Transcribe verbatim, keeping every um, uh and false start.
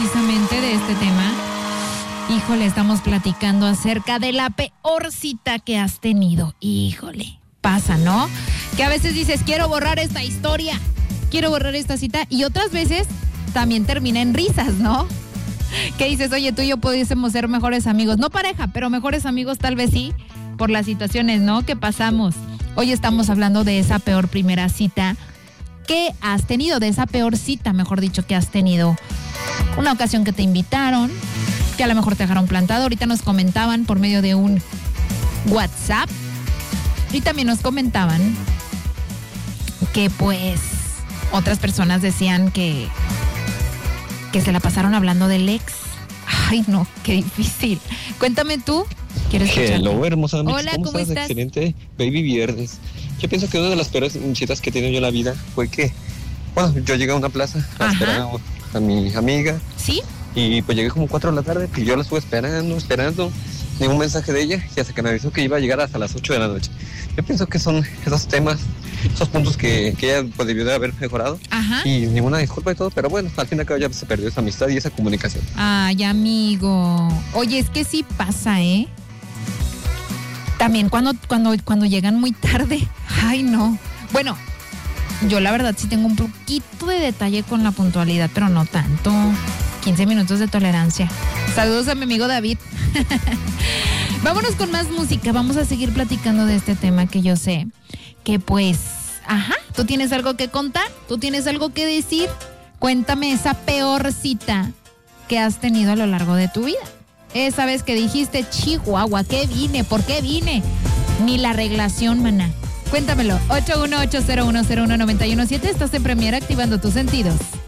Precisamente de este tema, híjole, estamos platicando acerca de la peor cita que has tenido. Híjole, pasa, ¿no? Que a veces dices, quiero borrar esta historia, quiero borrar esta cita, y otras veces también termina en risas, ¿no? Que dices, oye, tú y yo pudiésemos ser mejores amigos, no pareja, pero mejores amigos tal vez sí, por las situaciones, ¿no?, que pasamos. Hoy estamos hablando de esa peor primera cita que has tenido, de esa peor cita, mejor dicho, que has tenido. Una ocasión que te invitaron, que a lo mejor te dejaron plantado. Ahorita nos comentaban por medio de un WhatsApp, y también nos comentaban que pues otras personas decían que que se la pasaron hablando del ex. Ay, no, qué difícil. Cuéntame tú. ¿Quieres escuchar? Hello, hermosa mix. Hola, ¿cómo, ¿cómo estás? estás? Excelente, baby viernes. Yo pienso que una de las peores citas que he tenido yo en la vida fue que, bueno, yo llegué a una plaza a Ajá. esperar a, a mi amiga. ¿Sí? Y pues llegué como cuatro de la tarde, y yo la estuve esperando, esperando, ningún mensaje de ella, y hasta que me avisó que iba a llegar hasta las ocho de la noche. Yo pienso que son esos temas, esos puntos que, que ella pues, debió de haber mejorado. Ajá. Y ninguna disculpa y todo, pero bueno, al fin y al cabo ya se perdió esa amistad y esa comunicación. Ay, amigo. Oye, es que sí pasa, ¿eh? También cuando, cuando, cuando llegan muy tarde. Ay, no. Bueno, yo la verdad sí tengo un poquito de detalle con la puntualidad, pero no tanto. quince minutos de tolerancia. Saludos a mi amigo David. Vámonos con más música. Vamos a seguir platicando de este tema que yo sé que pues, ajá, tú tienes algo que contar, tú tienes algo que decir. Cuéntame esa peor cita que has tenido a lo largo de tu vida. Esa vez que dijiste, Chihuahua, ¿qué vine? ¿Por qué vine? Ni la arreglación, maná. Cuéntamelo. ocho uno ocho cero uno cero uno nueve uno siete. Estás en Premier, activando tus sentidos.